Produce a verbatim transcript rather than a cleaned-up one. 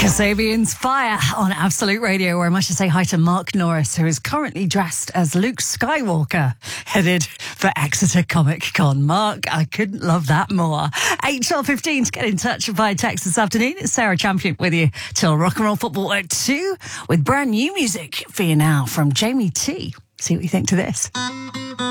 Kasabian's Fire on Absolute Radio, where I must say hi to Mark Norris, who is currently dressed as Luke Skywalker, headed for Exeter Comic Con. Mark, I couldn't love that more. eight twelve fifteen to get in touch via text this afternoon. It's Sarah Champion with you till Rock and Roll Football at two with brand new music for you now from Jamie T. See what you think to this.